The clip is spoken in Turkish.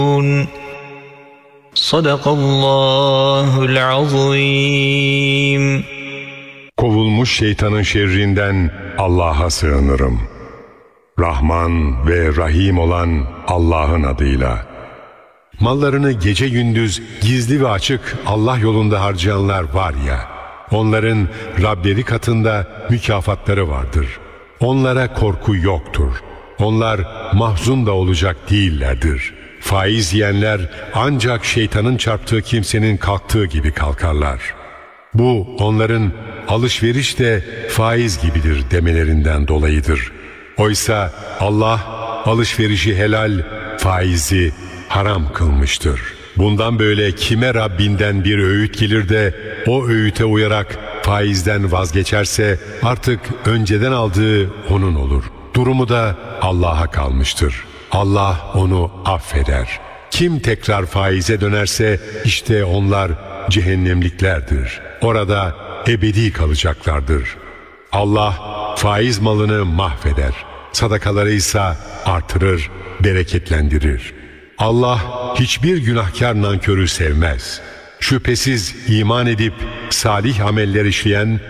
Sadakallahul azim. Kovulmuş şeytanın şerrinden Allah'a sığınırım. Rahman ve Rahim olan Allah'ın adıyla. Mallarını gece gündüz gizli ve açık Allah yolunda harcayanlar var ya, onların Rableri katında mükafatları vardır. Onlara korku yoktur. Onlar mahzun da olacak değillerdir. Faiz yiyenler ancak şeytanın çarptığı kimsenin kalktığı gibi kalkarlar. Bu onların alışveriş de faiz gibidir demelerinden dolayıdır. Oysa Allah alışverişi helal, faizi haram kılmıştır. Bundan böyle kime Rabbinden bir öğüt gelir de o öğüte uyarak faizden vazgeçerse artık önceden aldığı onun olur. Durumu da Allah'a kalmıştır. Allah onu affeder. Kim tekrar faize dönerse işte onlar cehennemliklerdir. Orada ebedi kalacaklardır. Allah faiz malını mahveder. Sadakaları ise artırır, bereketlendirir. Allah hiçbir günahkar nankörü sevmez. Şüphesiz iman edip salih ameller işleyen